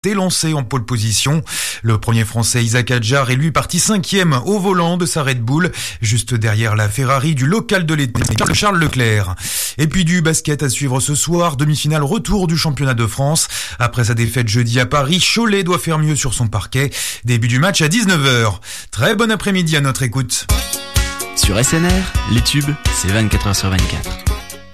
est lancé en pole position. Le premier français Isaac Adjar est lui parti 5e au volant de sa Red Bull, juste derrière la Ferrari du local de l'été, Charles Leclerc. Et puis du basket à suivre ce soir, demi-finale retour du championnat de France. Après sa défaite jeudi à Paris, Cholet doit faire mieux sur son parquet. Début du match à 19h. Très bon après-midi à notre écoute. Sur SNR, les tubes, c'est 24h sur 24.